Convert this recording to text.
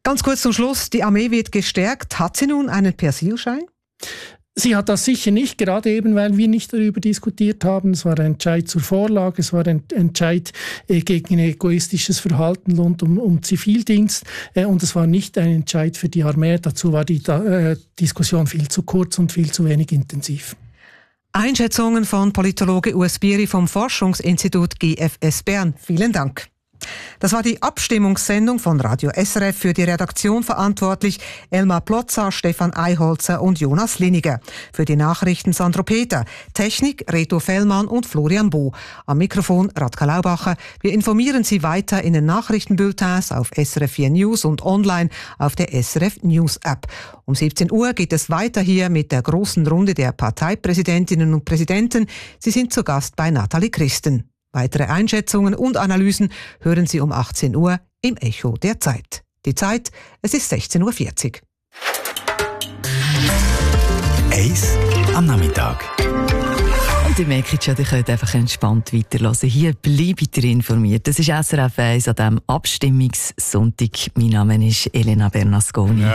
Ganz kurz zum Schluss, die Armee wird gestärkt. Hat sie nun einen Persilschein? Sie hat das sicher nicht, gerade eben, weil wir nicht darüber diskutiert haben. Es war ein Entscheid zur Vorlage, es war ein Entscheid gegen egoistisches Verhalten rund um Zivildienst und es war nicht ein Entscheid für die Armee. Dazu war die Diskussion viel zu kurz und viel zu wenig intensiv. Einschätzungen von Politologe Urs Bieri vom Forschungsinstitut GFS Bern. Vielen Dank. Das war die Abstimmungssendung von Radio SRF, für die Redaktion verantwortlich Elmar Plotza, Stefan Eiholzer und Jonas Liniger. Für die Nachrichten Sandro Peter, Technik Reto Fellmann und Florian Bo. Am Mikrofon Radka Laubacher. Wir informieren Sie weiter in den Nachrichtenbulletins auf SRF 4 News und online auf der SRF News App. Um 17 Uhr geht es weiter hier mit der großen Runde der Parteipräsidentinnen und Präsidenten. Sie sind zu Gast bei Nathalie Christen. Weitere Einschätzungen und Analysen hören Sie um 18 Uhr im Echo der Zeit. Die Zeit, es ist 16.40 Uhr. Eis am Nachmittag. Und ihr merkt schon, ihr könnt einfach entspannt weiterhören. Hier bleibt ihr informiert. Das ist SRF 1 an diesem Abstimmungssonntag. Mein Name ist Elena Bernasconi.